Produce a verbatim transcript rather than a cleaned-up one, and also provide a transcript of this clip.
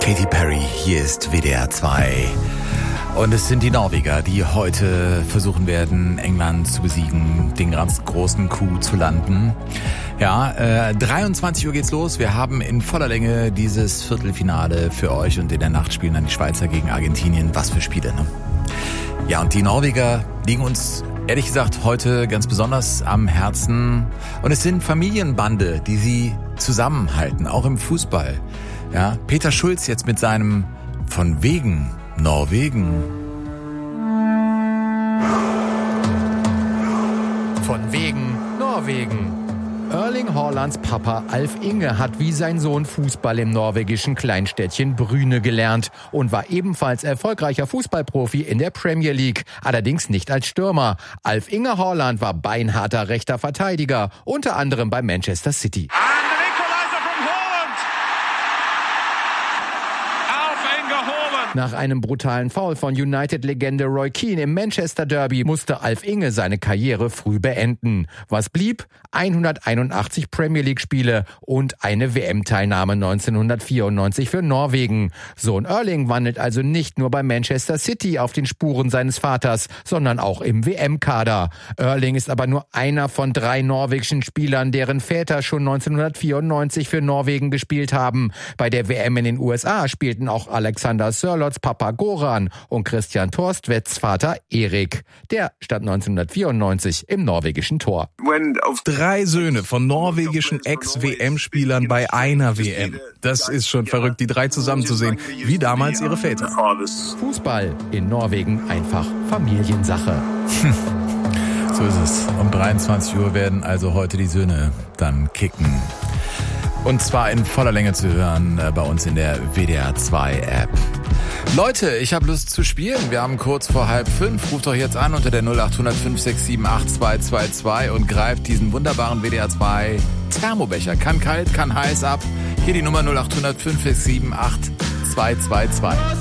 Katy Perry, hier ist W D R zwei. Und es sind die Norweger, die heute versuchen werden, England zu besiegen, den ganz großen Coup zu landen. Ja, äh, dreiundzwanzig Uhr geht's los. Wir haben in voller Länge dieses Viertelfinale für euch und in der Nacht spielen dann die Schweizer gegen Argentinien. Was für Spiele, ne? Ja, und die Norweger liegen uns ehrlich gesagt heute ganz besonders am Herzen. Und es sind Familienbande, die sie zusammenhalten, auch im Fußball. Ja, Peter Schulz jetzt mit seinem Von wegen Norwegen. Von wegen Norwegen. Erling Haalands Papa Alf Inge hat wie sein Sohn Fußball im norwegischen Kleinstädtchen Bryne gelernt und war ebenfalls erfolgreicher Fußballprofi in der Premier League, allerdings nicht als Stürmer. Alf Inge Haaland war beinharter rechter Verteidiger, unter anderem bei Manchester City. Nach einem brutalen Foul von United-Legende Roy Keane im Manchester Derby musste Alf Inge seine Karriere früh beenden. Was blieb? hunderteinundachtzig Premier League-Spiele und eine W M-Teilnahme neunzehnhundertvierundneunzig für Norwegen. Sohn Erling wandelt also nicht nur bei Manchester City auf den Spuren seines Vaters, sondern auch im W M-Kader. Erling ist aber nur einer von drei norwegischen Spielern, deren Väter schon neunzehnhundertvierundneunzig für Norwegen gespielt haben. Bei der W M in den U S A spielten auch Alexander Sørloths Papa Goran und Christian Thorstvedts Vater Erik. Der stand neunzehnhundertvierundneunzig im norwegischen Tor. Drei Söhne von norwegischen Ex-W M-Spielern bei einer W M. Das ist schon verrückt, die drei zusammenzusehen, wie damals ihre Väter. Fußball in Norwegen einfach Familiensache. So ist es. Um dreiundzwanzig Uhr werden also heute die Söhne dann kicken. Und zwar in voller Länge zu hören äh, bei uns in der W D R zwei App. Leute, ich habe Lust zu spielen. Wir haben kurz vor halb fünf. Ruft doch jetzt an unter der null acht hundert fünf sechs sieben acht zwei zwei zwei und greift diesen wunderbaren W D R zwei Thermobecher. Kann kalt, kann heiß ab. Hier die Nummer null acht hundert fünf sechs sieben acht zwei zwei zwei.